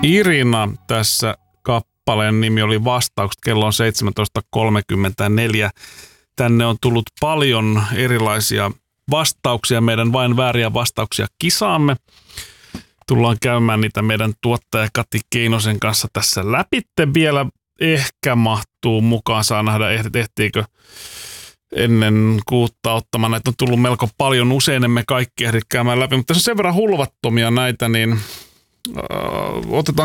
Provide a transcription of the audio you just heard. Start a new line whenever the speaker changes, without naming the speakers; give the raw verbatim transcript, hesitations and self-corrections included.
Irina tässä kappaleen nimi oli Vastaukset. Kello on seitsemäntoista kolmekymmentäneljä. Tänne on tullut paljon erilaisia vastauksia, meidän vain vääriä vastauksia kisaamme. Tullaan käymään niitä meidän tuottaja Kati Keinosen kanssa tässä läpitte. Vielä ehkä mahtuu mukaan, saa nähdä ehtiikö ennen kuutta ottamaan. Näitä on tullut melko paljon, usein emme kaikki ehdi käymään läpi, mutta tässä on sen verran hulvattomia näitä, niin äh, otetaan